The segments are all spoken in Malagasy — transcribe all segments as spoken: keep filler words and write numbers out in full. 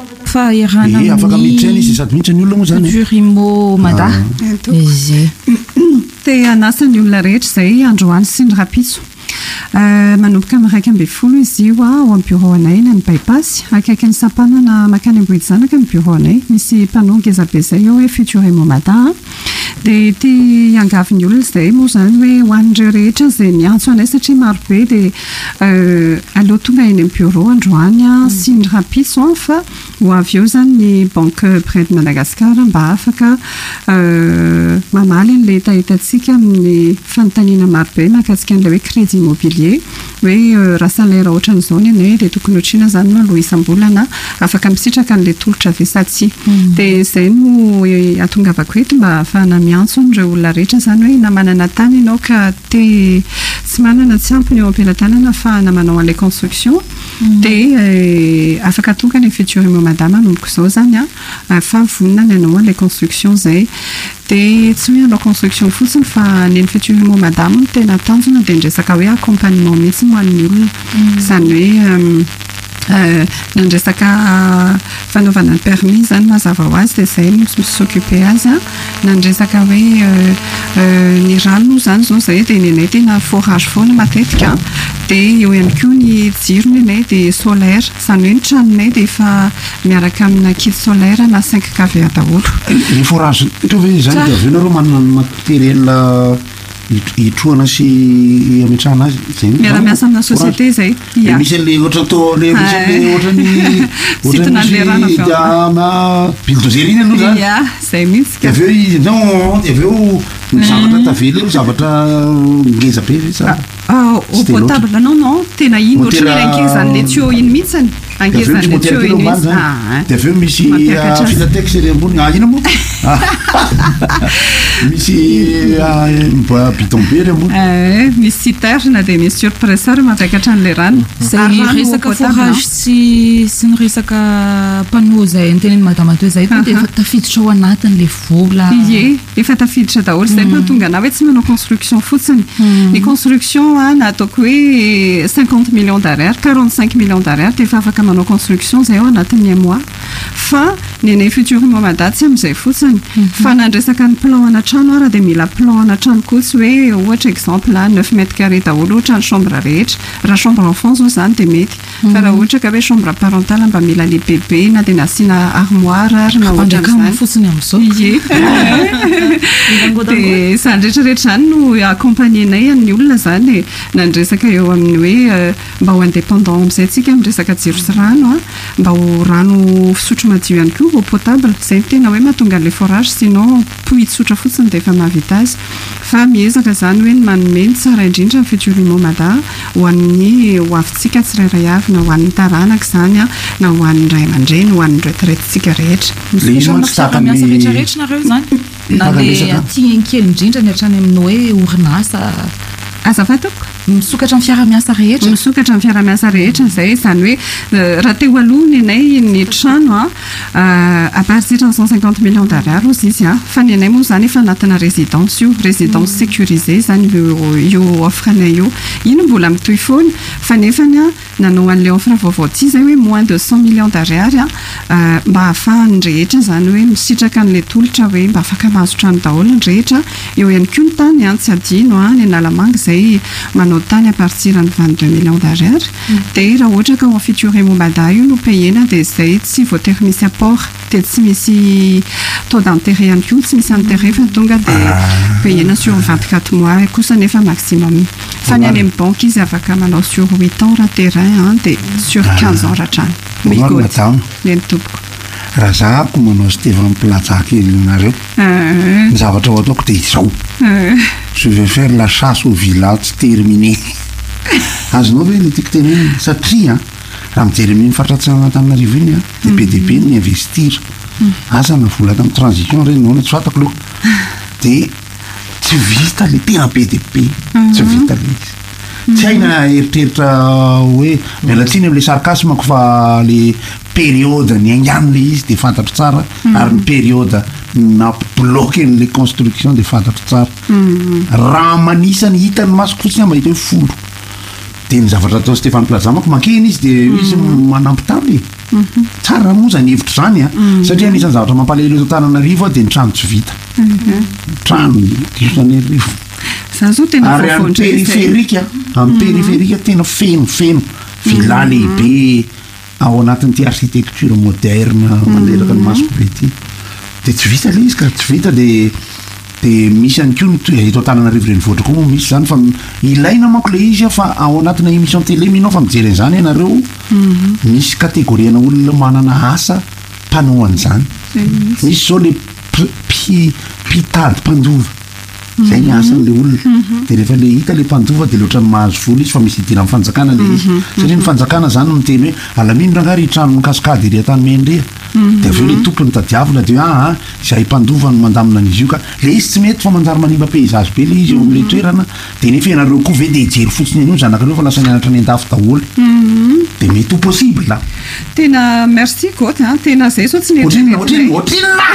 fa irana e afaka mitreny izy sady mihitsy ny olona moa zany Jurimo Mada izy te anasany olona rehetra zay androany sy ny rapitso manomboka am'raika amby folo izy io a ao amin'ny bureau anay na ny bypass akaiky ny sapanana makany ambohidy zanaka ny bureau anay misy panneau ngeza be zay eo hoe Futurimo Mada dia ty angavy ny olona zay moa zany hoe ho an'ireo rehetra zay miantso anay satria maro be dia aloha tonga eny amin'ny bureau androany a sy ny rapitso fa ho avy eo zany ny banque près de Madagascar mba afaka mamaly an'ilay tahitatsika amin'ny fanontaniana maro be mahakasika an'ilay hoe crédit immobilier hoe raha salaire ohatran'izao ny anay dia tokony otrina zany no aloha isam-bolana afaka misitraka an'ilay tolotra vesatsy dia izay no atongavako eto mba ahafahana miantso an'ireo olona rehetra zany hoe na manana tany ianao ka te tsy manana tsy ampiny eo am-pelantanana ahafahana manao an'ilay construction dia afaka tonga ny Futurimo Mada manomboka izao zany a fa vonina ny anao an'ilay construction zay dia tsy hoe anao construction fotsiny fa ny Futurimo Mada no tena tanjona dia ndresaka hoe accompagnement mihitsy ho an'ny olona zany hoe nandresaka fanaovana ny permis zany mazava ho azy dia izay misoccupe azy nandresaka hoe ny rano zany zao zay dia ny anay tena forage foana matetika dia eo ihany koa ny jirony anay dia solaire zany hoe ny tranonay dia efa miaraka amina kit solaire na cinq K V daholo ny forage ohatra hoe zany dia avy eo nareo manana materiel itroana sy ametrahana azy zay miara-miasa amina société zay misy an'le ohatra tao le misy an'le ohatra ny ohatra bulldozer iny aloha zany zay mihitsy dia avy eo izy non dia avy eo ny zavatra tavela eo zavatra ngeza be sa au potable non non tena iny ohatry ny ankizan'le tuyau iny mihitsiny ankizan'le tuyau iny mihitsy dia avy eo misy filatex ry ambony ah ina moa misy mba bidon be ry ambony misy citerne dia misy surpresseur mampiakatra an'ilay rano zay resaka forage sy sy ny resaka panneau zay nyteneny madama teo zay dia efa tafiditra ao anatin'le vola ie efa tafiditra daholo zay no tonga na hoe tsy manao construction fotsiny ny construction na ataoko hoe cinquante millions d'ariary quarante-cinq millions d'ariary dia efa afaka manao construction zay ao anatin'ny un mois fa ny anay Futurimo Mada tsy amin'izay fotsiny fa nandresaka ny plan ana trano ara dia mila plan ana trano koa tsy hoe ohatra exemple neuf mètres carrés daholo ohatra ny chambre rehetra raha chambre enfant zao zany dia mety fa raha ohatra ka hoe chambre parentale mba mila le bébé na dia nasiana armoire ary na ohatra amin'izany fotsiny amin'izao ie dia izany rehetrarehetra zany no accompagnenay amin'ny olona zany nandresaka eo amin'ny hoe mba ho indépendant amin'izay tsika miresaka jiro sy rano mba ho rano fisotro madio ihany koa ho potable zay tena hoe mahatonga an'ilay forage sinon poitsotra fotsiny dia efa mahavita azy fa miezaka zany hoe ny manome ny tsara indrindra ny Futurimo Mada ho an'ny ho avintsika tsirairay avy na ho an'ny taranaka zany na ho an'ny ray aman-dreny ho an'ny retraitetsika rehetra miasa rehetrarehetra nareo zany na le aty kely indrindra ny hatrany amin'ny hoe orinasa azavatako misokatra amin'ny fiara-miasa rehetra misokatra amin'ny fiara-miasa rehetra zay zany hoe raha teo aloha ny anay ny trano à partir de cent cinquante millions d'ariary ozy izy fa ny anay moa zany efa anatina résidence io résidence sécurisée zany io offre anay io ino mbola mitoy foana fa nefany nanao an'ilay offre vaovao ty zay hoe moins de cent millions d'ariary mba ahafahany rehetra zany hoe misitraka an'ilay tolotra hoe mba afaka mahazo trano daholo ny rehetra eo ihany koa ny tany tsy adino ny analamanga zay manao tany à partir de vingt-deux millions d'ariary dia raha ohatra ka ao Futurimo Mada io no payena dia izay tsy voatery misy apport dia tsy misy taux d'intérêt ihany koa tsy misy intérêt fa tonga dia payena sur vingt-quatre mois kosa nefa maximum fa ny any amin'ny banque izy afaka manao sur huit ans raha terrain dia sur quinze ans raha trano migody le ny tompoko raha zahako manao sy teva miplatsaka nareo ny zavatra ho ataoko dia izao je vais faire la chasse au villa tsy terminé azonao hoe ny tiako teneny satria raha mijery amin'ny fatratsana Antananarivo iny dia be dia be ny investir aza na vola tamin'ny transition reny naona tsy fatako loha dia tsy vita le tena be dia be tsy vita le izy tsy haina eritreritra hoe mialatsiny amin'ilay sarcasmako fa le période ny angano le izy dia fantatro tsara ary ny période nampibloqué n'le construction dia fantatro tsara raha manisany hitany masoko fotsiny mahita hoe folo dia ny zavatra atao Stéphane Plaza manko mankeny izy dia izy manampy tamy tsara moa zany hevitra zany a satria anisan'ny zavatra mampalahelo eto Antananarivo a dia ny trano tsy vita trano Antananarivo ary amin'ny périphérique amin'ny périphérique tena feno feno villa lehibe ao anatin'ity architecture moderne maneraka ny maso be ty dia tsy vita le izy ka tsy vita dia dia misy ihany koa eto Antananarivo renivohitra koa moa misy zany fa ilaina manko le izy a fa ao anatina émission télé minao fa mijery an'izany ianareo misy kategoriana olona manana asa mpanao an'izany misy zao le mpitady mpandova zay ny asan'le olona dia rehefa le hita le mpandova dia loatra ny mahazo vola izy fa misy hidira amin'ny fanjakana le izy satria ny fanjakana zany miteny hoe alamino rangary hitranony kaskady iry atany mendrea dia avy eo le tompony tadiavina dia aa izay mpandova no mandamina an'izy io ka le izy tsy mety fa manjary manimba peizazy be le izy eo amin'le toerana dia nefa ianareo koa ve dia hijery fotsiny an'io zanakareo fa lasa nianatra ny an-dafy daholo dia mety ho possible tena merci koty tena zay so tsy neohatrinona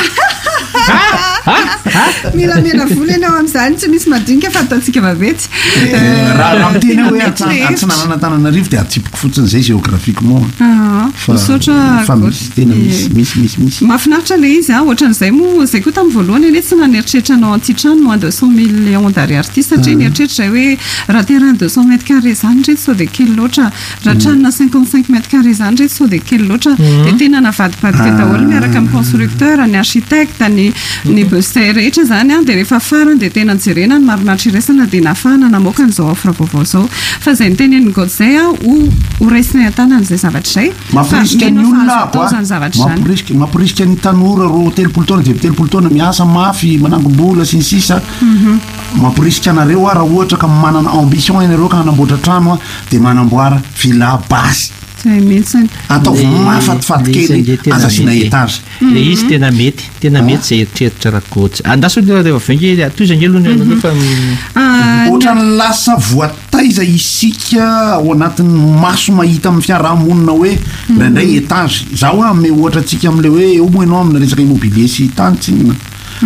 mila mena vola ianao amin'izany tsy misy madinika fa ataontsika vavetsy raha miteny hoe atsinanana Antananarivo dia atsipiko fotsiny zay géographiquement misaotra tena misy misy misy misy mahafinaritra le izy a ohatran'izay moa zay koa tamin'ny voalohany anie tsy naneritreritranao anty-trano moins deux cent millions d'ariary ty satria nieritreritra hoe raha terrain deux cent mètres carrés zany reto sao dia kely loatra raha tranona cinquante cinq mètres carrés zany reto sao dia kely loatra dia tena navadibadika daholo miaraka amin'ny constructeur ny architecte ny ny beuster rehetra zany a dia rehefa farany dia tena jerena ny marinatra iresana dia nafahana namoaka n'izao offre vaovao zao fa zay nitenen'ny goty zay a ho ho raisinay an-tanan'izay zavatra zay mampirisika ny olona ako mampirisika ny tanora ro telopolo taona dia telopolo taona miasa mafy manangom-bola sy ny sisa mampirisika anareo a raha ohatra ka manana ambition ianareo ka hanamboatra trano a dia manamboara villa basy mihitsy ataovy mafatifaty kely aza sina etage le izy tena mety tena mety zay eritreritra rakotsy andasodrehefa toizany aloha fa ohatrany lasa voataiza isika ao anatin'ny maso mahita amin'ny fiarahamonina hoe ndraindray etage zaho a me ohatra antsika amin'le hoe eo moa ianao amina resaka immobilier sy tanytsinina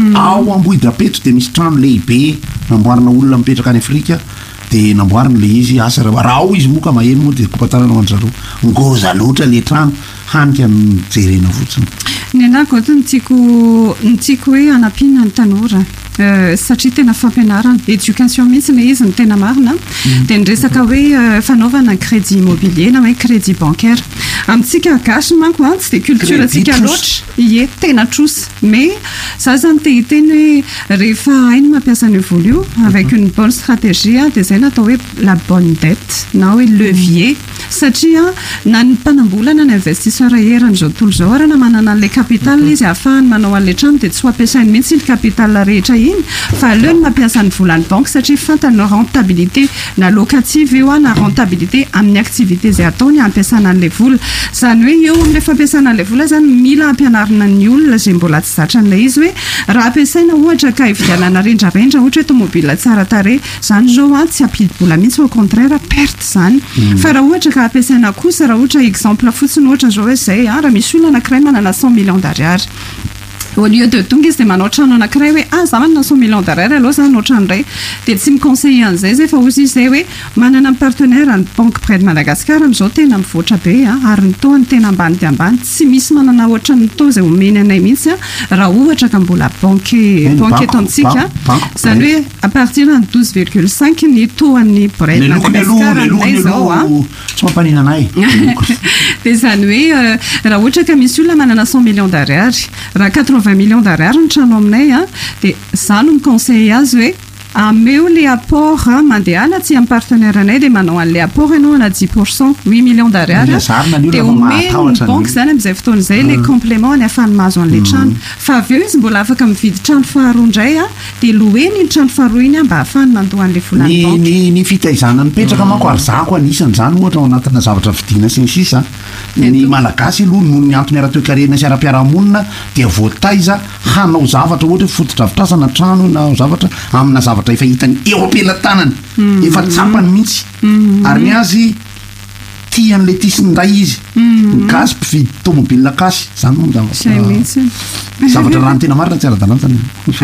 ao Ambohidrapeto dia misy trano lehibe namboarina olona mipetraka any Afrika dia namboarina le izy asa raha ao izy moa ka maheno moa dia kompatarana anjareo ngoza loatra le trano hanika mijerena fotsiny ny anahy koa ny tiako ny tiako hoe anampiana ny tanora satria tena fampianarana éducation mihitsy le izy ny tena marina dia nyresaka hoe fanaovana crédit immobilier na hoe crédit bancaire amintsika gasy manko a tsy dia culture atsika loatra ie tena trosa mais za zany te hiteny hoe rehefa hainy mampiasa ny vola io avec une bonne stratégie dia zay natao hoe la bonne dette na hoe levier satria na ny mpanambola na ny investisseur eran'izao tontolo izao ary na manana an'ilay capital izy ahafahany manao an'ilay trano dia tsy ho ampiasainy mihitsy ny capital rehetra iny fa aleo ny mampiasa ny volan'ny banque satria fantany rentabilité na locative io a na rentabilité amin'ny activité zay ataony ampiasana an'ilay vola zany hoe eo amin'ilay fampiasana an'ilay vola zany mila ampianarina ny olona zay mbola tsy zatra an'ilay izy hoe raha ampiasaina ohatra ka hividianana rendrarendra ohatra hoe tomobile tsara tare zany zao a tsy ampidy-bola mihitsy au contraire perte zany fa raha ohatra ka ampiasaina kosa raha ohatra exemple fotsiny ohatra zao hoe zay a raha misy olona anankiray manana cent millions d'ariary au lieu de tonga izy dia manao trano anankiray hoe ah za manana cent millions d'ariary aloha za hanao trano iray dia tsy miconseille an'izay zay fa ozy izy zay hoe manana ny partenaire ny banque près de Madagascar amin'izao tena mivoatra be a ary ny toany tena ambany dia ambany tsy misy manana ohatra ny tao zay omeny anay mihitsy a raha ohatra ka mbola banque banque eto amintsika zany hoe à partir de douze virgule cinq ny toan'ny près de Madagascar aminay zao a tsy mampanina anay dia zany hoe raha ohatra ka misy olona manana cent millions d'ariary raha quatre-vingts millions d'ariary ny trano aminay a dia za no miconseille azy hoe ameo le apport mandehana tsy amin'ny partenaire anay dia manao an'le apport ianao ana dix pour cent huit millions d'ariary dia omeny ny banque zany amin'izay fotoana izay le complément ny ahafahany mahazo an'le trano fa avy eo izy mbola afaka mividy trano faharoa indray a dia loeny ny trano faharoa iny a mba ahafahany mandoa an'le volany banque ny fitaizana mipetraka manko ary zako anisan'izany ohatra ao anatina zavatra vidiana sy ny sisa ny malagasy aloha noho ny antony ara-toekarena sy ara-piarahamonina dia voataiza hanao zavatra ohatra fotodrafitrasana trano na zavatra amina zavatra efa hitany eo ampelantanany efa tsapany mihitsy ary ny azy tian'le tisinday izy ny gasy mpividy tomobile gasy zany moa zavatra zavatra rano tena marina tsy ara-dalàna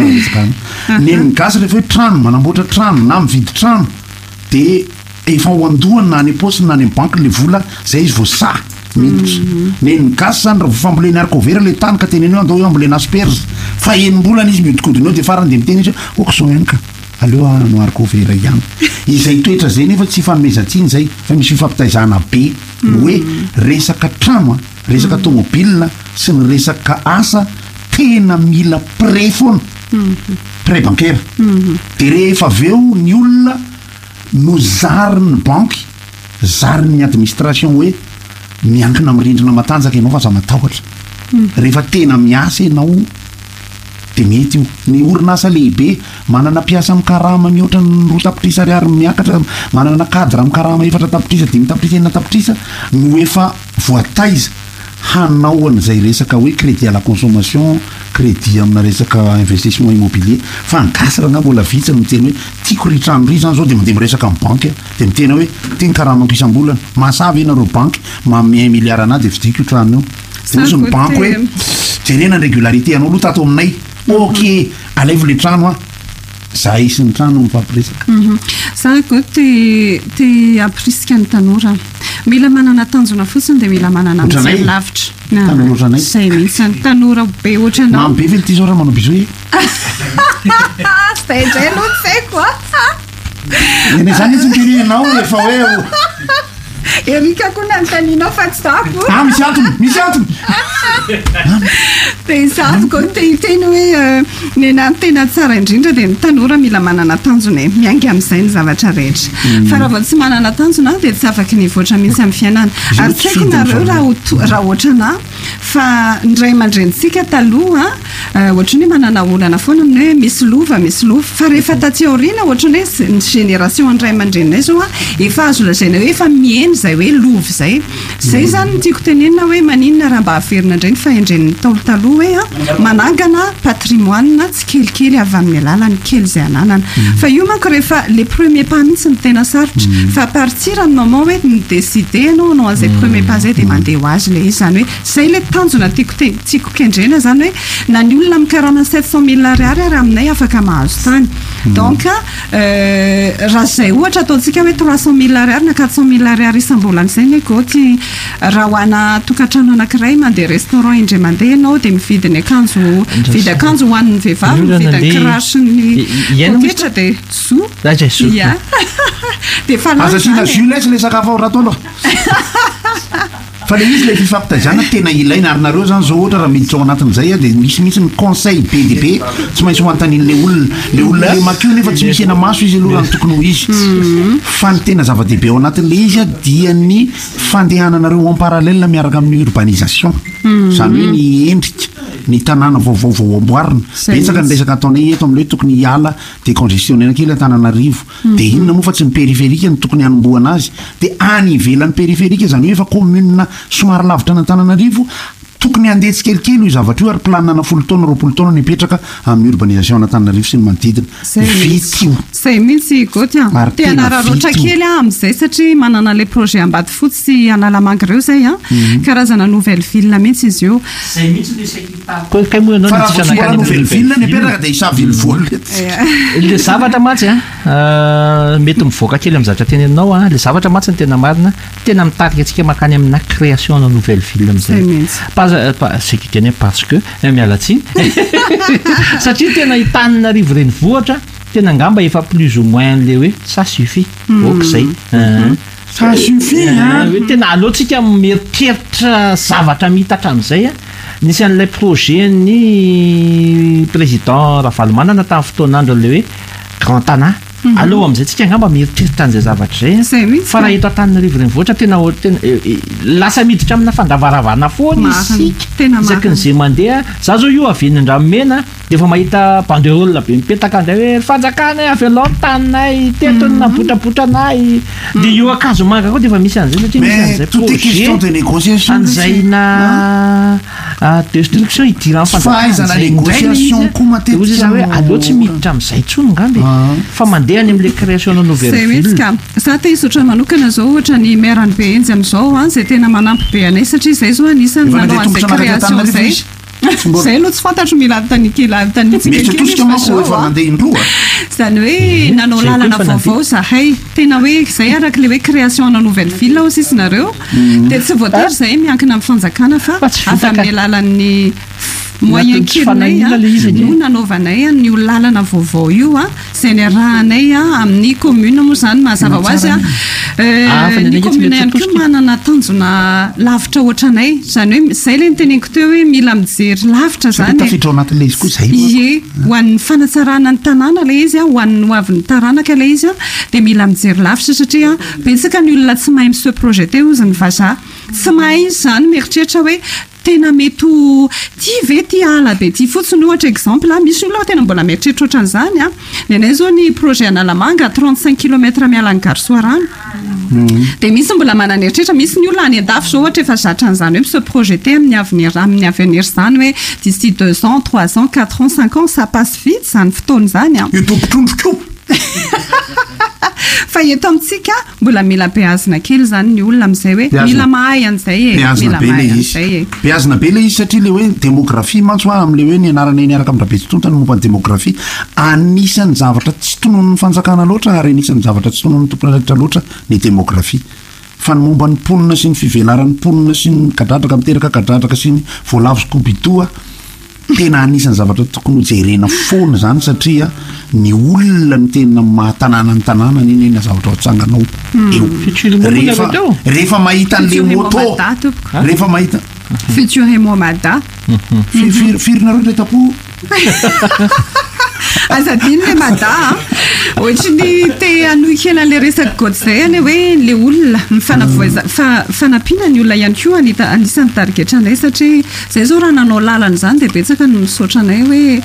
ny ny gasy rehefa hoe trano manamboatra trano na mividy trano dia efa ho andohany na any am-paosiny na any am-banky le vola zay izy voasa miditra neny gasy zany raha famboleny arkovera le tany ka teneny eo andao eo ambolena asperge fa enim-bolana izy miodikodiny eo de farany de miteny izy oko zao ihany ka aleo no arkovera ihany izay toetra zay nefa tsy fanomezantsiny zay fa misy fifampitaizana be hoe resaka trano a resaka tomobilina sy ny resaka asa tena mila pré foana pré bancaire de rehefa aveo ny olona no zariny banky zariny administration hoe miankina am'rindrina matanjaka ianao fa za matahotra rehefa tena miasa ianao de mety io ny orinasa lehibe manana mpiasa mikarama mihoatra ny roa tapitrisa ariary miakatra manana cadre mikarama efatra tapitrisa dimy tapitrisa enina tapitrisa no efa voataiza hanao an'izay resaka hoe crédit à la consommation crédit amina resaka investissement immobilier fa ngasy raha mbola vitsy no miteny hoe tiako ry trano ry zany zao de mandeha miresaka amin'ny banky de mitena hoe teny karamako isam-bolana mahasavy enareo banky manome un milliard anahy de vidiko io trano io de misy ny banky hoe jerena ny régularité anao aloha tato aminay ok alaivo le trano a za isy ny trano mifampiresaka za ko te te aprisika ny tanora mila manana tanjona fotsiny de mila manana am'zay lavitra tanora ohatranay zay mihitsy ny tanora be ohatranao mambe ve ty zao raha manao bisoe zay ndray aloha tsy haiko a ene zany izy mpirinao efa hoe erika koa nanotaninao fa tsy zako ah misy antony misy antony de zako ko te teny hoe nena tena tsara indrindra de ny tanora mila manana tanjona miangy am'izay ny zavatra rehetra fa raha vao tsy manana tanjona de tsy afaky nivoatra mihitsy amin'ny fiainana ary tsy haiko nareo raha raha ohatrana fa ndray mandrenitsika taloha ohatrany hoe manana olana foana amin'ny hoe misy lova misy lova fa rehefa taty aoriana ohatrany hoe ny génération andray mandreninay zao a efa azo lazaina hoe efa mieny zay hoe lova zay zay zany tiako tenenina hoe maninona raha mba averina indray ny fahendren'ny taolo taloha hoe a manangana patrimoine tsy kelikely avy amin'ny alalany kely zay ananana fa io manko rehefa les premiers pas mihitsy ny tena sarotra fa à partir amin'ny moment hoe midécider anao anao an'izay premier pas zay de mandeha ho azy le izy zany hoe zay le tanjona tiako te tiako kendrena zany hoe na ny olona mikarana sept cent mille ariary ary aminay afaka mahazo tany donc raha zay ohatra ataontsika hoe trois cent mille ariary na quatre cent mille ariary isam-bolana zay ny koty raha hoana tokantrano anankiray mandeha restaurant indray mandeha anao de mividy ny akanjo vidy akanjo ho an'ny vehivavy mividy ny kirasiny poketra de zo ia de fa azasina julesy le sakafo ao rato aloha fa le izy le fifampitaizana tena ilaina ary nareo zany zao ohatra raha miditra ao anatin'izay a de misy misy ny conseil be de be tsy maintsy hoantan'ile olona le olona le makio nefa tsy misy ena maso izy aloha raha ny tokony ho izy fa ny tena zava-dehibe ao anatin'le izy a dia ny fandehananareo en parallèle miaraka amin'ny urbanisation zany hoe ny endrika ny tanàna vaovao vao amboarina betsaka ny resaka ataonay eto amin'le hoe tokony hiala décongestionner kely Antananarivo de inona moa fa tsy ny périphérique ny tokony hanomboana azy de any ivelan'ny périphérique zany hoe efa commune somary lavitra n'Antananarivo tokony andeha tsikelikely io zavatra io ary planana folo taona roapolo taona nipetraka amin'ny urbanisation n'Antananarivo sy ny manodidina vity io zay mihitsy gotia te anararoatra kely amin'izay satria manana le projet ambady fotsy sy analamanga ireo zay a karazana nouvelle ville mihitsy izy io zay mihitsy le saikita kay moa anao nouvelle ville nipetraka de isavy le vola le zavatra matsy a mety mivoaka kely amin'ny zavatra teneninao a le zavatra matsy ny tena marina tena mitarika antsika makany amina création na nouvelle ville amin'izay c'est qui tient parce que mialatsiny satria tena hitanina rivo reny vohatra tena angamba efa plus ou moins le hoe ça suffit ok zay ça suffit hoe tena alohantsika mieritreritra zavatra mihita hatramin'izay a nisy an'ilay projet ny président Ravalomanana tamin'ny fotoanandro le hoe grand tana aloha am'izay tsika angamba mieritreritra an'izay zavatra zay fa raha eto Antananarivo reny vohatra tena tena lasa miditra amina fandavaravana foana isika isakin'izay mandeha za zao io avy eny Andramomena de efa mahita banderole be mipetaka an'izay hoe fanjakana avy aloha ny taninay teto ny nabotrabotra anay de io akanjo manga koa de efa misy an'izay satria misy an'izay projet an'izay na destruction idiran'ny fanjakana za hoe aloha tsy miditra amin'izay tsony ngambe fa mandeha any am'le création na nouvelle ville ka za te isotra manokana zao ohatra ny mairany be enjy am'izao a zay tena manampy be anay satria zay zao anisany nanao an'izay création zay zay aloha tsy fantatro mila tanykelatanytsika manko efa mandeha indroa zany hoe nanao lalana vaovao zahay tena hoe zay araka le hoe création na nouvelle ville ao sisy nareo de tsy voatary zay miankina amin'ny fanjakana fa avy amin'ny alalan'ny moyen kelinay no nanaovanay nio lalana vaovao io a zay ny rahanay a amin'ny commune moa zany mazava ho azy a ny commune ihany koa manana tanjona lavitra ohatranay zany hoe zay le nyteneniko teo hoe mila mijery lavitra zany tafiditra ao anatin'le izy koa zay ie ho an'ny fanatsarana ny tanàna le izy a ho an'ny hoavin'ny taranaka le izy a de mila mijery lavitra satria betsaka ny olona tsy mahaymise projeté ozy ny vazaha tsy mahay izy zany mieritreritra hoe tena mety ty ve ty ala be ty fotsiny ohatra exemple misy olona tena mbola mieritreritra ohatran'izany a ny anay zao ny projet analamanga trente-cinq kilomètres miala ny Garsoarano de misy mbola manana eritreritra misy ny olona any an-dafy zao ohatra efa zatra an'izany hoe se projeté amin'ny avenir amin'ny avenir zany hoe d'ici deux ans trois ans quatre ans cinq ans ça passe vite zany fotoana zany a itompotondroko fa eto amintsika mbola mila beazina kely zany ny olona amin'izay hoe mila mahay an'izay e mila mahay an'izay e beazina be le izy satria le hoe démographie mantsy a amin'le hoe ny anarana niaraka amin'ny rabetsitontany momba ny démographie anisan'ny zavatra tsy tonon'ny fanjakana loatra ary anisan'ny zavatra tsy tonon'ny tompon'andraikitra loatra ny démographie fa ny momba ny mponina sy ny fivelaran'ny mponina sy ny kadradraka miteraka kadradraka sy ny voalavo sy kobitoa tena anisan'ny zavatra tokony hojerena foana zany satria ny olona ny tena mahatanàna ny tanàna niny eny zavatra atsanganao eo rehefa rehefa mahita an'le moto rehefa mahita futur et momada firina reo le tapo azadiny le mada ohatrany te anohy kena le resaky gôty zay any hoe le olona mifanavoaza fanampiana ny olona ihany koa anita anisan'ny targetra anay satria zay zao raha nanao lalana zany de betsaka no misaotra anay hoe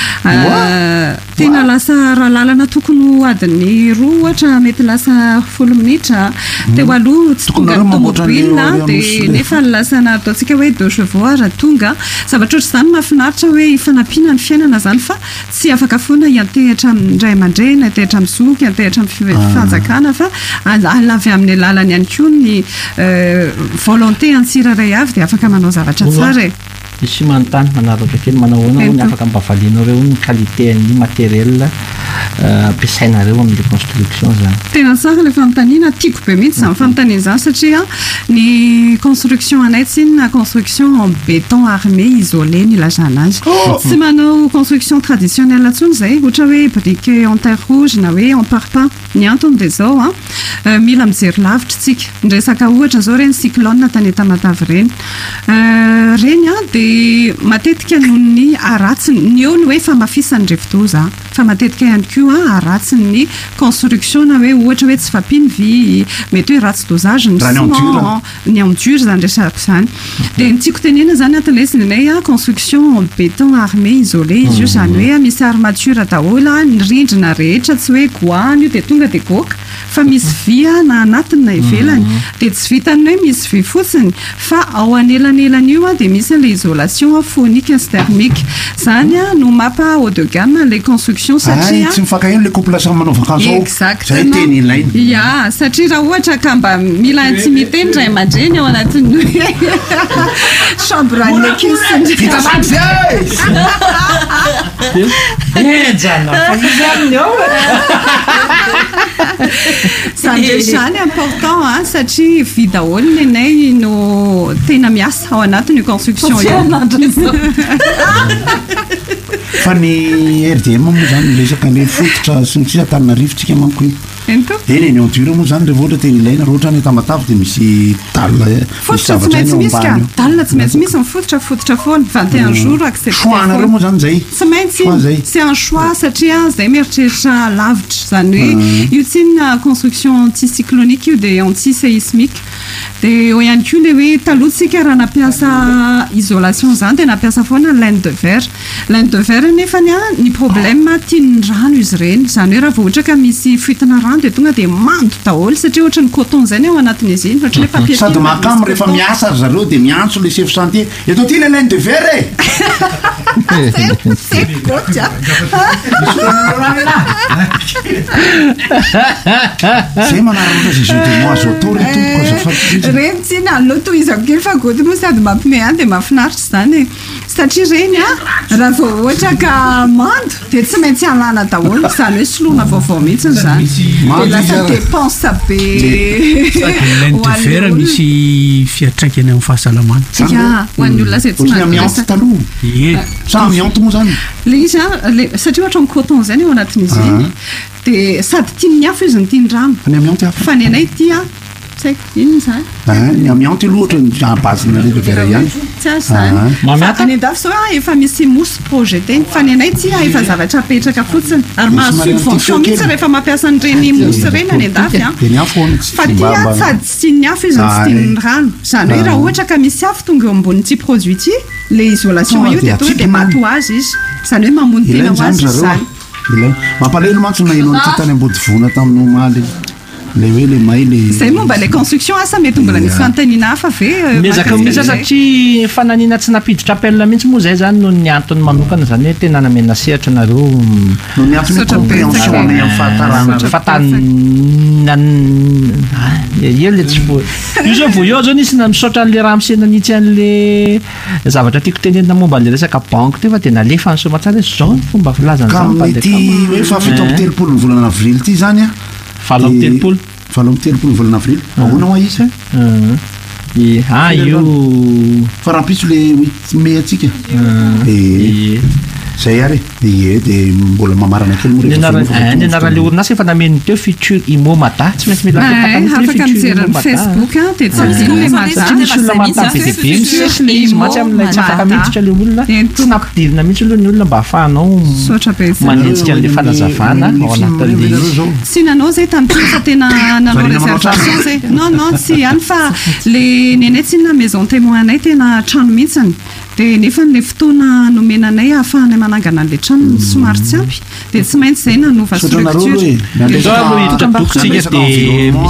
tena lasa raha lalana tokony adiny roa ohatra mety lasa folo minitra de ho aloha tsy tonga ny tomobila de nefa lasana ataontsika hoe deux chevaux raha tonga zavatra ohatr' zany mahafinaritra hoe fanampiana ny fiainana zany fa tsy afaka foana iantehitra amin'ndray aman-dreny antehitra amin'ny zoky antehitra amin'ny fanjakana fa alavy amin'ny lalany ihany koa ny volonté antsiraray avy de afaka manao zavatra tsara e isy manontany manaraka kely manao hoana ny afaka mibavalianareo ny qualité ny matériel ampiasainareo amin'ny construction zany tena tsara le fanontaniana tiako be mihitsy zany fanontaniana zany satria ny construction anay tsy na construction en béton armé isolé ny ilazana azy tsy manao construction traditionnelle atsony zay ohatra hoe brique en terre rouge na hoe en parpaing ny antony de zao a mila mijery lavitra tsika ndresaka ohatra zao reny cyclone tany Tamatavy reny reny a de matetika noho ny aratsiny ny eo ny hoe famafisany rivodoza fa matetika ihany koa aratsiny ny construction na hoe ohatra hoe tsy fampiny vy mety hoe ratsy dosage ny ciment ny endure zany resako zany de ny tiako tenena zany atin'lay nay a construction en béton armé isolé izy io zany hoe misy armature daholo ny rindrina rehetra tsy hoe goany io de tonga de goka fa misy vy na anatiny na ivelany de tsy vitany hoe misy vy fotsiny fa ao anelanelany io a de misy le isolation phonique sy thermique zany a no mapa haut de gamme les constructions satria tsy mifakaheno le couple manaova-kanzao zay teny ilaina ya satria raha ohatra ka mba mila intimité ndray aman-dreny ao anatin'ny chambre anekisy vita sazy ejana fa izany ao zany zany important a satria vy daholo nenay no tena miasa ao anatin'ny construction fa ny R D M moa zany resaka le fototra sy ny sisa Antananarivotsika manko eny eny endure moa zany rehefa ohatra te ilaina raha ohatra ny Tamatavy de misy dalina fototra tsy maintsy misy ka dalina tsy maintsy misy mifototra fototra foana vingt et un jours accepté choix-nareo moa zany zay tsy maintsy c'est un choix satria zay mieritreritra lavitra zany hoe io tsy na construction anticyclonique io de antiséismique de eo ihany koa le hoe talohatsika raha nampiasa isolation zany de nampiasa foana laine de verre laine de verre nefany a ny problème tian'ny rano izy reny zany hoe raha vao ohatra ka misy fuitina rano de tonga de mando daholo satria ohatra ny coton zany ao anatin'izy iny ohatra le papier sady mahakamo rehefa miasa ry zareo de miantso le chef chantier eto ty le laine de verre zay manaraka zay jeu de mois azo atao re tompoko azafady reny tsy na aloha tohizako kely fa gôty moa sady mampime any de mahafinaritra zany satria reny a raha vao ohatra ka mando dia tsy maintsy alana daholo izany hoe soloana vaovao mihitsiny zany dia lasa dépense be vera misy fiatraikany amin'ny fahasalamana ya ho an'ny olona zay tsy mianty taloha ie sa mianty moa zany le izy a le satria ohatra ny coton zany eo anatin'izy iny dia sady tia ny afo izy ny tia ny rano fa ny amianty afo fa ny anay tia tsy haiko inona zany ny amianty aloha ohatra abazina rehefa vera ihany tsy azy zany any andafo zao a efa misy mousse projeté fa ny anay tia efa zavatra apetraka fotsiny ary mahazo subvention mihitsy rehefa mampiasa an'ireny mousse reny any andafy a dia ny afo fa tia sady tsy tia ny afo izy ny tsy tia ny rano zany hoe raha ohatra ka misy afo tonga eo ambony ty produit ty le isolation io dia tonga dia mato azy izy zany hoe mamono tena ho azy zany ilay mampalahelo mantsy na inao ny tany ambody vona tamin'ny omaly le hoe le may le zay momba le construction asa mety mbola misy fanontaniana hafa ve miezaka mihitsy satria fananiana tsy napiditra apelina mihitsy moa zay zany no ny antony manokana zany hoe tena namena sehatra nareo no ny antony compréhension ny amin'ny fahatarana fahatarana io le tsy vo io zao vo eo zao nisy na misaotra an'le raha misena nitsy an'le zavatra tiako tenenina momba an'le resaka banque teo fa dia nalefa ny somatsara hoe zao ny fomba filazany ka mety hoe fa fito amby telopolo ny volana avrily ity zany a falo amby telopolo falo amby telopolo ny volana avrily ahoana ho aisa ah io fa raha piso le huit mai atsika e zay ary ie dia mbola mamarana kely moa ny anarale orinasa efa nameny teo futur imo mada tsy maintsy mila afaka mijeran'ny Facebook a dia tsy adino le mada misy olona mata be dia be misesy le izy matsy amin'ilay tsy afaka miditra le olona tsy nampidirina mihitsy aloha ny olona mba ahafahanao manenjika an'le fanazavana ao anatin'le sy nanao zay tamin'ity fa tena nanao réservation zay non non tsy ihany fa le ny anay tsy na maison témoin anay tena trano mihitsiny dia nefa n'le fotoana nomenanay ahafahanay manangana an'le trano somary tsy ampy dia tsy maintsy zay nanova structure iditra dokotsika dia